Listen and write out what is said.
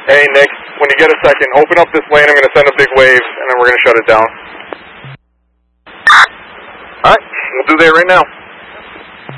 Hey, Nick, when you get a second, open up this lane. I'm going to send a big wave, and then we're going to shut it down. Alright, we'll do that right now.